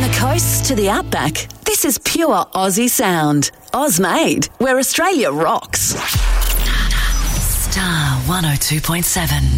coast to the outback, this is pure Aussie sound. Oz-made, where Australia rocks. Star 102.7.